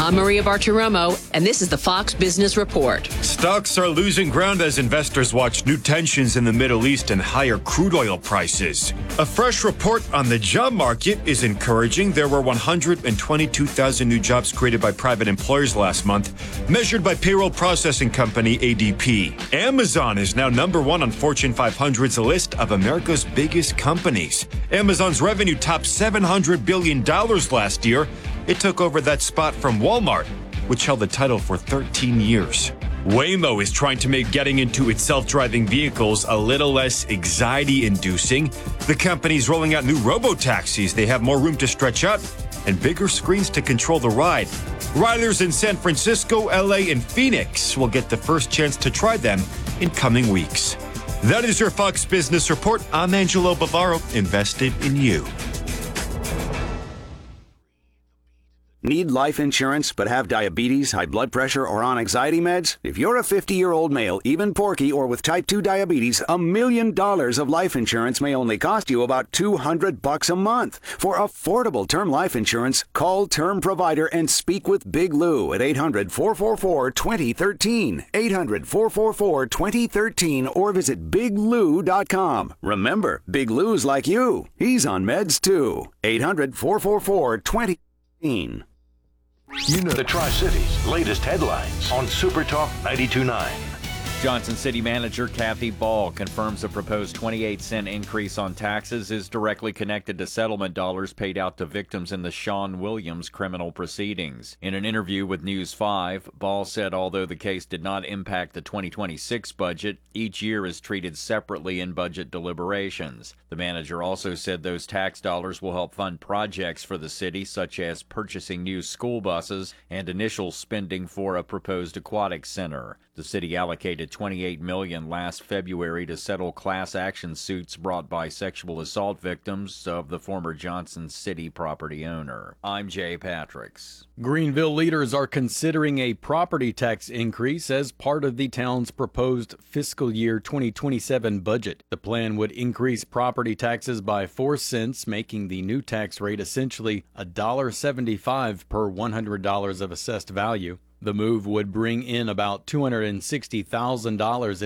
I'm Maria Bartiromo, and this is the Fox Business Report. Stocks are losing ground as investors watch new tensions in the Middle East and higher crude oil prices. A fresh report on the job market is encouraging. There were 122,000 new jobs created by private employers last month, measured by payroll processing company ADP. Amazon is now number one on Fortune 500's list of America's biggest companies. Amazon's revenue topped $700 billion last year. It took over that spot from Walmart, which held the title for 13 years. Waymo is trying to make getting into its self-driving vehicles a little less anxiety-inducing. The company's rolling out new robo-taxis. They have more room to stretch out and bigger screens to control the ride. Riders in San Francisco, LA, and Phoenix will get the first chance to try them in coming weeks. That is your Fox Business Report. I'm Angelo Bavaro, invested in you. Need life insurance but have diabetes, high blood pressure, or on anxiety meds? If you're a 50-year-old male, even porky, or with type 2 diabetes, $1 million of life insurance may only cost you about $200 a month. For affordable term life insurance, call Term Provider and speak with Big Lou at 800-444-2013, 800-444-2013, or visit biglou.com. Remember, Big Lou's like you. He's on meds too. 800-444-2013. You know the Tri-Cities' latest headlines on Super Talk 92.9. Johnson City Manager Kathy Ball confirms a proposed 28-cent increase on taxes is directly connected to settlement dollars paid out to victims in the Sean Williams criminal proceedings. In an interview with News 5, Ball said although the case did not impact the 2026 budget, each year is treated separately in budget deliberations. The manager also said those tax dollars will help fund projects for the city, such as purchasing new school buses and initial spending for a proposed aquatic center. The city allocated $28 million last February to settle class action suits brought by sexual assault victims of the former Johnson City property owner. I'm Jay Patricks. Greenville leaders are considering a property tax increase as part of the town's proposed fiscal year 2027 budget. The plan would increase property taxes by 4 cents, making the new tax rate essentially $1.75 per $100 of assessed value. The move would bring in about $260,000